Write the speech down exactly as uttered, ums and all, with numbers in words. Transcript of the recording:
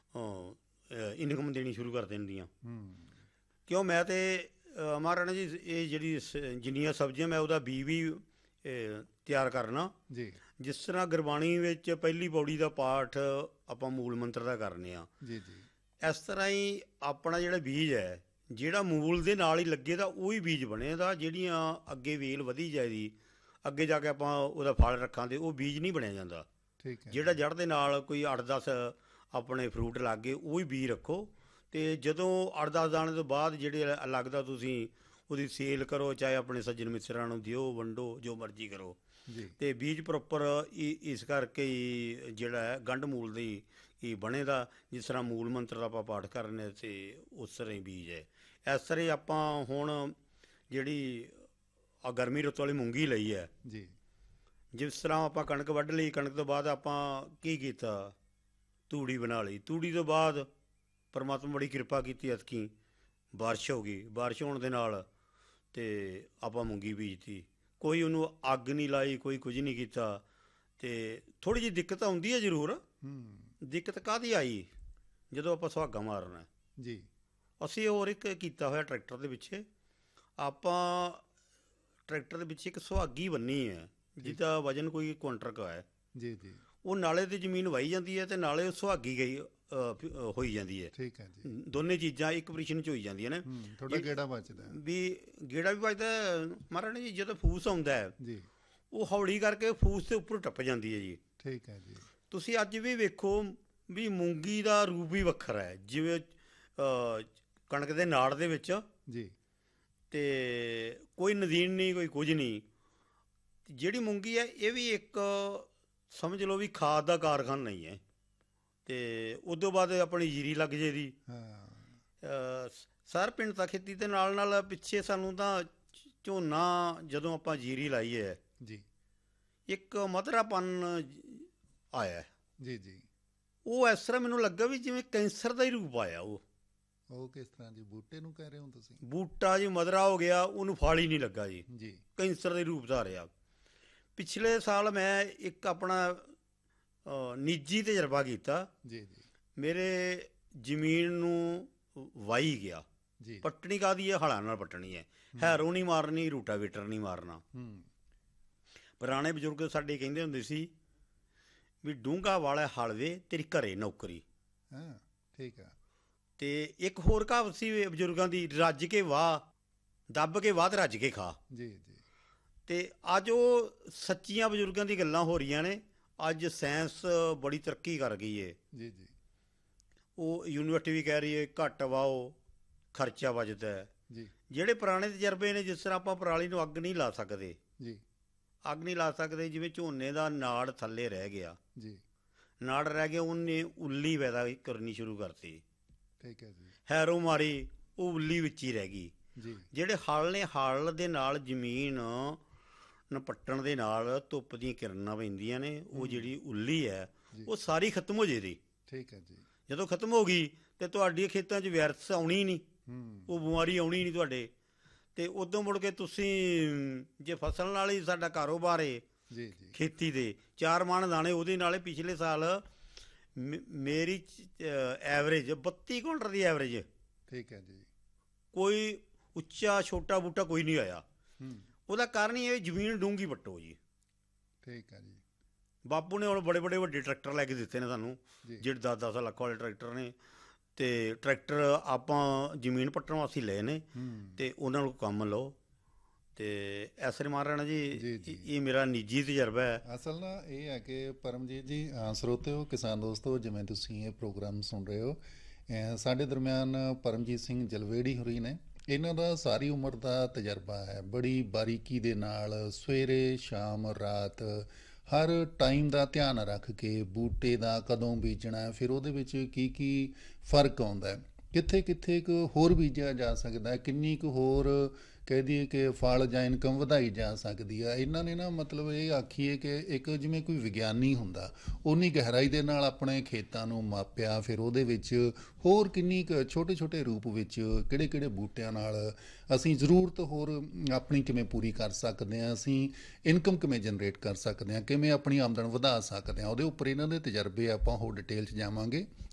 Income ਦੇਣੀ ਸ਼ੁਰੂ ਕਰ ਦਿੰਦੀਆਂ। ਕਿਉਂ ਮੈਂ ਤਾਂ ਮਹਾਰਾਣਾ ਜੀ ਇਹ ਜਿਹੜੀ ਸ- ਜਿੰਨੀਆਂ ਸਬਜ਼ੀਆਂ ਮੈਂ ਉਹਦਾ ਬੀਜ ਵੀ ਅ, ਤਿਆਰ ਕਰਨਾ ਜੀ ਜਿਸ ਤਰ੍ਹਾਂ ਗੁਰਬਾਣੀ ਵਿੱਚ ਪਹਿਲੀ ਪੌੜੀ ਦਾ ਪਾਠ ਆਪਾਂ ਮੂਲ ਮੰਤਰ ਦਾ ਕਰਨੇ ਆ, ਜੀ ਜੀ ਇਸ ਤਰ੍ਹਾਂ ਹੀ ਆਪਣਾ ਜਿਹੜਾ ਬੀਜ ਹੈ ਜਿਹੜਾ ਮੂਲ ਦੇ ਨਾਲ ਹੀ ਲੱਗੇ ਤਾਂ ਉਹ ਹੀ ਬੀਜ ਬਣੇਗਾ। ਜਿਹੜੀਆਂ ਅੱਗੇ ਵੇਲ ਵਧੀ ਜਾਏਗੀ ਅੱਗੇ ਜਾ ਕੇ ਆਪਾਂ ਉਹਦਾ ਫਲ ਰੱਖਾਂ ਤੇ ਉਹ ਬੀਜ ਨਹੀਂ ਬਣਿਆ ਜਾਂਦਾ। ਠੀਕ ਹੈ ਜਿਹੜਾ ਜੜ੍ਹ ਦੇ ਨਾਲ ਕੋਈ ਅੱਠ ਦਸ ਆਪਣੇ ਫਰੂਟ ਲੱਗ ਗਏ ਉਹ ਹੀ ਬੀਜ ਰੱਖੋ। ਅਤੇ ਜਦੋਂ ਅੱਠ ਦਸ ਦਾਣੇ ਤੋਂ ਬਾਅਦ ਜਿਹੜੇ ਲੱਗਦਾ ਤੁਸੀਂ ਉਹਦੀ ਸੇਲ ਕਰੋ, ਚਾਹੇ ਆਪਣੇ ਸੱਜਣ ਮਿੱਤਰਾਂ ਨੂੰ ਦਿਓ, ਵੰਡੋ, ਜੋ ਮਰਜ਼ੀ ਕਰੋ। ਜੀ ਅਤੇ ਬੀਜ ਪ੍ਰੋਪਰ ਇਸ ਕਰਕੇ ਹੀ ਜਿਹੜਾ ਹੈ ਗੰਢ ਮੂਲ ਦੀ ਹੀ ਬਣੇਗਾ। ਜਿਸ ਤਰ੍ਹਾਂ ਮੂਲ ਮੰਤਰ ਦਾ ਆਪਾਂ ਪਾਠ ਕਰਨੇ ਅਤੇ ਉਸ ਤਰ੍ਹਾਂ ਹੀ ਬੀਜ ਹੈ। ਇਸ ਤਰ੍ਹਾਂ ਹੀ ਆਪਾਂ ਹੁਣ ਜਿਹੜੀ ਆ ਗਰਮੀ ਰੁੱਤ ਵਾਲੀ ਮੂੰਗੀ ਲਈ ਹੈ, ਜੀ ਜਿਸ ਤਰ੍ਹਾਂ ਆਪਾਂ ਕਣਕ ਵੱਢ ਲਈ, ਕਣਕ ਤੋਂ ਬਾਅਦ ਆਪਾਂ ਕੀ ਕੀਤਾ, ਤੂੜੀ ਬਣਾ ਲਈ। ਤੂੜੀ ਤੋਂ ਬਾਅਦ ਪਰਮਾਤਮਾ ਬੜੀ ਕਿਰਪਾ ਕੀਤੀ, ਐਤਕੀ ਬਾਰਿਸ਼ ਹੋ ਗਈ। ਬਾਰਿਸ਼ ਹੋਣ ਦੇ ਨਾਲ ਅਤੇ ਆਪਾਂ ਮੂੰਗੀ ਬੀਜਤੀ। ਕੋਈ ਉਹਨੂੰ ਅੱਗ ਨਹੀਂ ਲਾਈ, ਕੋਈ ਕੁਝ ਨਹੀਂ ਕੀਤਾ। ਅਤੇ ਥੋੜ੍ਹੀ ਜਿਹੀ ਦਿੱਕਤ ਆਉਂਦੀ ਹੈ ਜ਼ਰੂਰ। ਹੂੰ ਦਿੱਕਤ ਕਾਹਦੀ ਆਈ, ਜਦੋਂ ਆਪਾਂ ਸੁਹਾਗਾ ਮਾਰਨਾ, ਜੀ ਅਸੀਂ ਹੋਰ ਇੱਕ ਕੀਤਾ ਹੋਇਆ ਟਰੈਕਟਰ ਦੇ ਪਿੱਛੇ, ਆਪਾਂ ਟਰੈਕਟਰ ਦੇ ਪਿੱਛੇ ਇੱਕ ਸੁਹਾਗੀ ਬੰਨੀ ਹੈ ਜਿਹਦਾ ਵਜ਼ਨ ਕੋਈ ਕੁਇੰਟਲ ਕੁ ਹੈ। ਜੀ ਜੀ ਉਹ ਨਾਲੇ 'ਤੇ ਜ਼ਮੀਨ ਵਾਹੀ ਜਾਂਦੀ ਹੈ ਅਤੇ ਨਾਲੇ ਉਹ ਸੁਹਾਗੀ ਗਈ ਅ, ਫਿ- ਅ, ਹੋਈ ਜਾਂਦੀ ਹੈ। ਠੀਕ ਹੈ ਜੀ ਦੋਨੇ ਚੀਜ਼ਾਂ ਇੱਕ ਪੋਜੀਸ਼ਨ 'ਚ ਹੋਈ ਜਾਂਦੀਆਂ ਨੇ। ਹੂੰ ਥੋੜਾ ਗੇੜਾ ਬਚਦਾ ਹੈ। ਵੀ ਗੇੜਾ ਵੀ ਵੱਜਦਾ ਮਹਾਰਾਜ ਜੀ। ਜਦੋਂ ਫੂਸ ਆਉਂਦਾ ਹੈ ਜੀ ਉਹ ਹੌਲੀ ਕਰਕੇ ਫੂਸ ਦੇ ਉੱਪਰ ਟੱਪ ਜਾਂਦੀ ਹੈ ਜੀ। ਠੀਕ ਹੈ ਜੀ ਤੁਸੀਂ ਅੱਜ ਵੀ ਵੇਖੋ ਵੀ ਮੂੰਗੀ ਦਾ ਰੂਪ ਵੀ ਵੱਖਰਾ ਹੈ, ਜਿਵੇਂ ਅ, ਕਣਕ ਦੇ ਨਾੜ ਦੇ ਵਿੱਚ ਜੀ ਅਤੇ ਕੋਈ ਨਦੀਨ ਨਹੀਂ, ਕੋਈ ਕੁਝ ਨਹੀਂ। ਜਿਹੜੀ ਮੂੰਗੀ ਹੈ ਇਹ ਵੀ ਇੱਕ ਸਮਝ ਲਓ ਵੀ ਖਾਦ ਦਾ ਕਾਰਖਾਨਾ ਨਹੀਂ ਹੈ। ਅਤੇ ਉਦੋਂ ਬਾਅਦ ਆਪਣੀ ਜੀਰੀ ਲੱਗ ਜੇ ਦੀ। ਹਾਂ ਸਰ ਪਿੰਡ ਤਾਂ ਖੇਤੀ ਦੇ ਨਾਲ ਨਾਲ ਪਿੱਛੇ ਸਾਨੂੰ ਤਾਂ ਝੋਨਾ ਜਦੋਂ ਆਪਾਂ ਜੀਰੀ ਲਾਈ ਹੈ ਜੀ ਇੱਕ ਮਧਰਾਪਨ ਆਇਆ। ਜੀ ਜੀ ਉਹ ਇਸ ਤਰ੍ਹਾਂ ਮੈਨੂੰ ਲੱਗਾ ਵੀ ਜਿਵੇਂ ਕੈਂਸਰ ਦਾ ਹੀ ਰੂਪ ਆਇਆ। ਉਹ ਉਹ ਕਿਸ ਤਰ੍ਹਾਂ ਜੀ? ਬੂਟੇ ਨੂੰ ਕਹਿ ਰਹੇ ਹੋ ਤੁਸੀਂ? ਬੂਟਾ ਜੀ ਮਧਰਾ ਹੋ ਗਿਆ, ਉਹਨੂੰ ਫਲ ਹੀ ਨਹੀਂ ਲੱਗਾ ਜੀ, ਜੀ ਕੈਂਸਰ ਦੇ ਰੂਪ ਧਾਰਿਆ। ਪਿਛਲੇ ਸਾਲ ਮੈਂ ਇੱਕ ਆਪਣਾ ਅ, ਨਿੱਜੀ ਤਜਰਬਾ ਕੀਤਾ। ਜੀ ਜੀ ਮੇਰੇ ਜ਼ਮੀਨ ਨੂੰ ਵਾਹੀ ਗਿਆ। ਜੀ ਪੱਟਣੀ ਕਾਹਦੀ ਹੈ? ਹਲਾਂ ਨਾਲ ਪੱਟਣੀ ਹੈ। ਹੈਰੋ ਨਹੀਂ ਮਾਰਨੀ, ਰੂਟਾਵੇਟਰ ਨਹੀਂ ਮਾਰਨਾ। ਹੂੰ ਪੁਰਾਣੇ ਬਜ਼ੁਰਗ ਸਾਡੇ ਕਹਿੰਦੇ ਹੁੰਦੇ ਸੀ ਵੀ ਡੂੰਘਾ ਵਾਲਾ ਹਲਵੇ ਤੇਰੀ ਘਰੇ ਨੌਕਰੀ। ਹਾਂ ਠੀਕ ਹੈ ਅਤੇ ਇੱਕ ਹੋਰ ਕਹਾਵਤ ਸੀ ਬਜ਼ੁਰਗਾਂ ਦੀ, ਰੱਜ ਕੇ ਵਾਹ, ਦੱਬ ਕੇ ਵਾਹ ਤੇ ਰੱਜ ਕੇ ਖਾ। ਜੀ ਜੀ ਅਤੇ ਅੱਜ ਉਹ ਸੱਚੀਆਂ ਬਜ਼ੁਰਗਾਂ ਦੀ ਗੱਲਾਂ ਹੋ ਰਹੀਆਂ ਨੇ। ਅੱਜ ਸਾਇੰਸ ਬੜੀ ਤਰੱਕੀ ਕਰ ਗਈ ਹੈ। ਜੀ ਜੀ ਉਹ ਯੂਨੀਵਰਸਿਟੀ ਵੀ ਕਹਿ ਰਹੀ ਹੈ ਘੱਟ ਵਾਓ, ਖਰਚਾ ਬਚਦਾ ਹੈ। ਜੀ ਜਿਹੜੇ ਪੁਰਾਣੇ ਤਜਰਬੇ ਨੇ, ਜਿਸ ਤਰ੍ਹਾਂ ਆਪਾਂ ਪਰਾਲੀ ਨੂੰ ਅੱਗ ਨਹੀਂ ਲਾ ਸਕਦੇ, ਜੀ ਅੱਗ ਨਹੀਂ ਲਾ ਸਕਦੇ, ਜਿਵੇਂ ਝੋਨੇ ਦਾ ਨਾੜ ਥੱਲੇ ਰਹਿ ਗਿਆ, ਜੀ ਨਾੜ ਰਹਿ ਗਿਆ, ਉਹਨੇ ਉੱਲੀ ਪੈਦਾ ਕਰਨੀ ਸ਼ੁਰੂ ਕਰਤੀ। ਠੀਕ ਹੈ ਜੀ ਹੈਰੋ ਮਾਰੀ, ਉਹ ਉੱਲੀ ਵਿੱਚ ਹੀ ਰਹਿ ਗਈ। ਜੀ ਜਿਹੜੇ ਹਲ ਨੇ, ਹਲ ਦੇ ਨਾਲ ਜ਼ਮੀਨ ਨਪੱਟਣ ਦੇ ਨਾਲ ਧੁੱਪ ਦੀਆਂ ਕਿਰਨਾਂ ਪੈਂਦੀਆਂ ਨੇ, ਉਹ ਜਿਹੜੀ ਉੱਲੀ ਹੈ ਉਹ ਸਾਰੀ ਖਤਮ ਹੋ ਜਾਏਗੀ। ਠੀਕ ਹੈ ਜੀ ਜਦੋਂ ਖਤਮ ਹੋ ਗਈ ਤਾਂ ਤੁਹਾਡੇ ਖੇਤਾਂ 'ਚ ਵਾਇਰਸ ਆਉਣੀ ਨਹੀਂ, ਹੂੰ ਉਹ ਬਿਮਾਰੀ ਆਉਣੀ ਨਹੀਂ ਤੁਹਾਡੇ। ਅਤੇ ਉਦੋਂ ਮੁੜ ਕੇ ਤੁਸੀਂ ਜੇ ਫਸਲ ਨਾਲ ਹੀ ਸਾਡਾ ਕਾਰੋਬਾਰ ਹੈ ਜੀ ਜੀ ਖੇਤੀ ਦੇ, ਚਾਰ ਮਣ ਦਾਣੇ ਉਹਦੇ ਨਾਲ। ਪਿਛਲੇ ਸਾਲ ਮ- ਮੇਰੀ ਐਵਰੇਜ ਬੱਤੀ ਕੁਇੰਟਲ ਦੀ ਐਵਰੇਜ, ਠੀਕ ਹੈ ਜੀ ਕੋਈ ਉੱਚਾ ਛੋਟਾ ਬੂਟਾ ਕੋਈ ਨਹੀਂ ਆਇਆ। ਹੂੰ ਉਹਦਾ ਕਾਰਨ ਹੀ ਇਹ ਜ਼ਮੀਨ ਡੂੰਘੀ ਵੱਟੋ ਜੀ। ਠੀਕ ਹੈ ਜੀ ਬਾਪੂ ਨੇ ਹੁਣ ਬੜੇ ਬੜੇ ਵੱਡੇ ਟਰੈਕਟਰ ਲੈ ਕੇ ਦਿੱਤੇ ਨੇ ਸਾਨੂੰ, ਜੀ। ਜਿਹੜੇ ਦਸ ਦਸ ਲੱਖ ਵਾਲੇ ਟਰੈਕਟਰ ਨੇ। ਅਤੇ ਟਰੈਕਟਰ ਆਪਾਂ ਜ਼ਮੀਨ ਪੱਟਣ ਵਾਸਤੇ ਲਏ ਨੇ, ਹੂੰ ਅਤੇ ਉਹਨਾਂ ਨੂੰ ਕੰਮ ਲਓ। ਅਤੇ ਐਸਰੇ ਮਹਾਰਾਣਾ ਜੀ, ਜੀ, ਜੀ। ਇਹ ਮੇਰਾ ਨਿੱਜੀ ਤਜਰਬਾ ਹੈ। ਅਸਲ ਨਾ ਇਹ ਹੈ ਕਿ ਪਰਮਜੀਤ ਜੀ, ਅ, ਸਰੋਤਿਓ, ਕਿਸਾਨ ਦੋਸਤੋ, ਜਿਵੇਂ ਤੁਸੀਂ ਇਹ ਪ੍ਰੋਗਰਾਮ ਸੁਣ ਰਹੇ ਹੋ, ਅ, ਸਾਡੇ ਦਰਮਿਆਨ ਪਰਮਜੀਤ ਸਿੰਘ ਜਲਵੇੜੀ ਹੋਰੀ ਨੇ। ਇਹਨਾਂ ਦਾ ਸਾਰੀ ਉਮਰ ਦਾ ਤਜਰਬਾ ਹੈ, ਬੜੀ ਬਾਰੀਕੀ ਦੇ ਨਾਲ ਸਵੇਰੇ ਸ਼ਾਮ ਰਾਤ ਹਰ ਟਾਈਮ ਦਾ ਧਿਆਨ ਰੱਖ ਕੇ ਬੂਟੇ ਦਾ ਕਦੋਂ ਬੀਜਣਾ, ਫਿਰ ਉਹਦੇ ਵਿੱਚ ਕੀ ਕੀ ਫਰਕ ਆਉਂਦਾ, ਕਿੱਥੇ ਕਿੱਥੇ ਕੁ ਹੋਰ ਬੀਜਿਆ ਜਾ ਸਕਦਾ, ਕਿੰਨੀ ਕੁ ਹੋਰ ਕਹਿ ਦਈਏ ਕਿ ਫਲ ਜਾਂ ਇਨਕਮ ਵਧਾਈ ਜਾ ਸਕਦੀ ਆ। ਇਹਨਾਂ ਨੇ ਨਾ ਮਤਲਬ ਇਹ ਆਖੀਏ ਕਿ ਇੱਕ ਜਿਵੇਂ ਕੋਈ ਵਿਗਿਆਨੀ ਹੁੰਦਾ, ਉਨੀ ਗਹਿਰਾਈ ਦੇ ਨਾਲ ਆਪਣੇ ਖੇਤਾਂ ਨੂੰ ਮਾਪਿਆ, ਫਿਰ ਉਹਦੇ ਵਿੱਚ ਹੋਰ ਕਿੰਨੀ ਕੁ ਛੋਟੇ ਛੋਟੇ ਰੂਪ ਵਿੱਚ ਕਿਹੜੇ ਕਿਹੜੇ ਬੂਟਿਆਂ ਨਾਲ ਅਸੀਂ ਜ਼ਰੂਰਤ ਹੋਰ ਆਪਣੀ ਕਿਵੇਂ ਪੂਰੀ ਕਰ ਸਕਦੇ ਹਾਂ, ਅਸੀਂ ਇਨਕਮ ਕਿਵੇਂ ਜਨਰੇਟ ਕਰ ਸਕਦੇ ਹਾਂ, ਕਿਵੇਂ ਆਪਣੀ ਆਮਦਨ ਵਧਾ ਸਕਦੇ ਹਾਂ, ਉਹਦੇ ਉੱਪਰ ਇਹਨਾਂ ਦੇ ਤਜਰਬੇ ਆਪਾਂ ਹੋਰ ਡਿਟੇਲ 'ਚ ਜਾਵਾਂਗੇ।